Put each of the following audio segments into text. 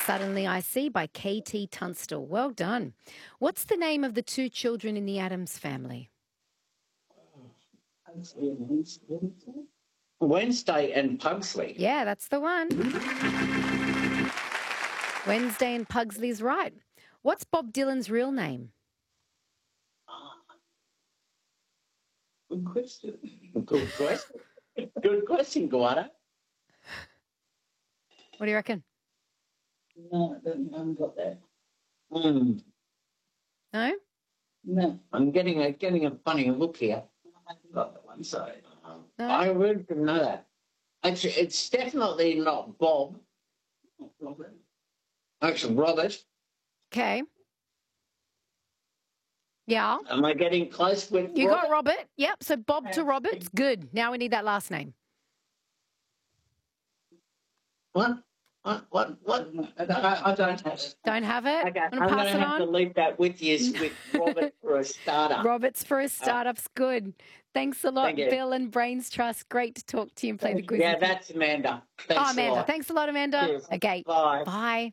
Suddenly I See by K.T. Tunstall. Well done. What's the name of the two children in the Addams family? Wednesday and Pugsley. Yeah, that's the one. Wednesday and Pugsley's right. What's Bob Dylan's real name? Good question. Good question. Good question, Guada. What do you reckon? No, I haven't got that. No? No, I'm getting a funny look here. I haven't got that one, sorry. No? I really didn't know that. Actually, it's definitely not Bob. Robert. Actually, Robert. Okay. Yeah. Am I getting close with You Robert? got Robert. Yep. So Bob to Roberts. Good. Now we need that last name. What? I don't have it. Don't have it? Okay, Want I'm to going pass to it have to on? leave that with you with Robert for a starter. Roberts for a startup's good. Thanks a lot, Thank you. Bill and Brains Trust. Great to talk to you and play the quiz. Yeah, with you. that's Amanda. Thanks Oh, a Amanda. lot. Thanks a lot, Amanda. Cheers. Okay. Bye.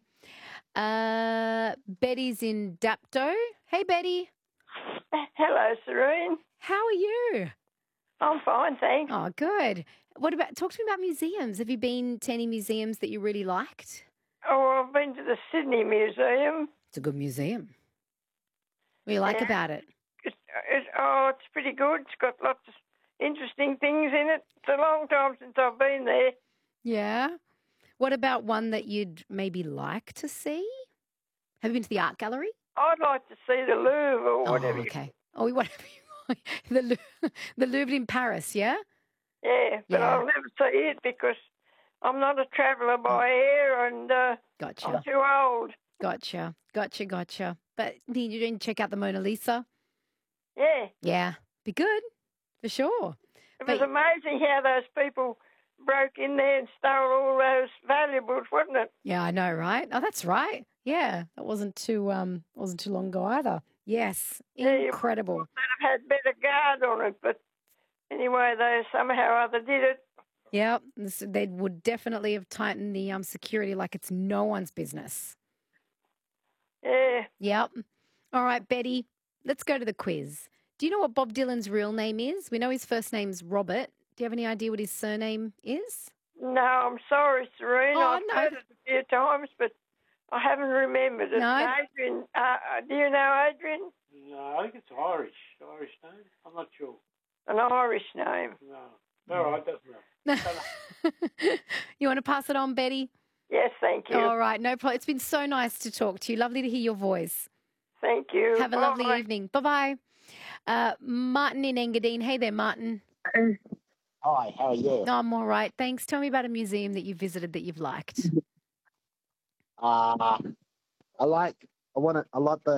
Bye. Betty's in Dapto. Hey, Betty. Hello, Serene. How are you? I'm fine, thanks. Oh, good. Talk to me about museums. Have you been to any museums that you really liked? Oh, I've been to the Sydney Museum. It's a good museum. What do you like about it? It's pretty good. It's got lots of interesting things in it. It's a long time since I've been there. Yeah. What about one that you'd maybe like to see? Have you been to the art gallery? I'd like to see the Louvre or whatever. Oh, okay. Oh, whatever you want. The Louvre in Paris, yeah? Yeah, but Yeah. I'll never see it because I'm not a traveller by air and Gotcha. I'm too old. Gotcha. But you didn't check out the Mona Lisa? Yeah. Yeah. Be good, for sure. It was amazing how those people broke in there and stole all those valuables, wasn't it? Yeah, I know, right? Oh, that's right. Yeah, that wasn't too long ago either. Yes, incredible. They'd have had better guard on it, but anyway, they somehow or other did it. Yeah, they would definitely have tightened the security like it's no one's business. Yeah. Yep. All right, Betty, let's go to the quiz. Do you know what Bob Dylan's real name is? We know his first name's Robert. Do you have any idea what his surname is? No, I'm sorry, Serene. Oh, I've no. heard it a few times, but I haven't remembered it. No. Adrian, do you know Adrian? No, I think it's Irish name. I'm not sure. An Irish name. No. All right, doesn't matter. You want to pass it on, Betty? Yes, thank you. All right, no problem. It's been so nice to talk to you. Lovely to hear your voice. Thank you. Have a lovely evening. Bye-bye. Martin in Engadine. Hey there, Martin. Hi, how are you? I'm all right. Thanks. Tell me about a museum that you visited that you've liked. I like the